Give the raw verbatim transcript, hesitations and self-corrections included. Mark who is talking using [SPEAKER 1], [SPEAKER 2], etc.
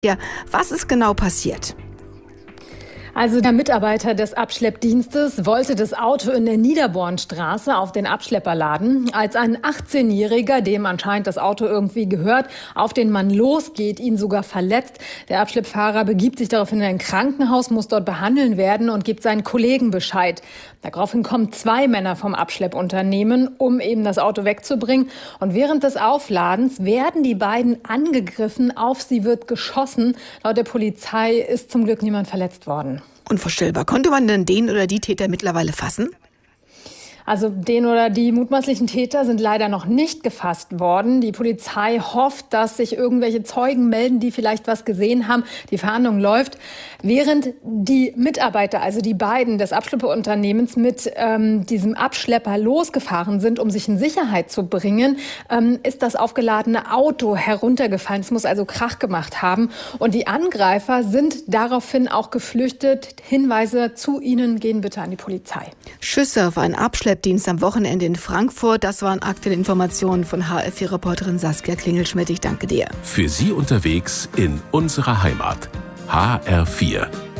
[SPEAKER 1] Ja, was ist genau passiert?
[SPEAKER 2] Also der Mitarbeiter des Abschleppdienstes wollte das Auto in der Niederbornstraße auf den Abschlepper laden, als ein achtzehnjähriger, dem anscheinend das Auto irgendwie gehört, auf den Mann losgeht, ihn sogar verletzt. Der Abschleppfahrer begibt sich daraufhin in ein Krankenhaus, muss dort behandeln werden und gibt seinen Kollegen Bescheid. Daraufhin kommen zwei Männer vom Abschleppunternehmen, um eben das Auto wegzubringen. Und während des Aufladens werden die beiden angegriffen, auf sie wird geschossen. Laut der Polizei ist zum Glück niemand verletzt worden.
[SPEAKER 1] Unvorstellbar. Konnte man denn den oder die Täter mittlerweile fassen?
[SPEAKER 2] Also den oder die mutmaßlichen Täter sind leider noch nicht gefasst worden. Die Polizei hofft, dass sich irgendwelche Zeugen melden, die vielleicht was gesehen haben. Die Fahndung läuft. Während die Mitarbeiter, also die beiden des Abschlepperunternehmens, mit ähm, diesem Abschlepper losgefahren sind, um sich in Sicherheit zu bringen, ähm, ist das aufgeladene Auto heruntergefallen. Es muss also Krach gemacht haben. Und die Angreifer sind daraufhin auch geflüchtet. Hinweise zu ihnen gehen bitte an die Polizei.
[SPEAKER 1] Schüsse auf einen Abschlepp Dienst am Wochenende in Frankfurt. Das waren aktuelle Informationen von H R vier-Reporterin Saskia Klingelschmidt. Ich danke dir.
[SPEAKER 3] Für Sie unterwegs in unserer Heimat. H R vier.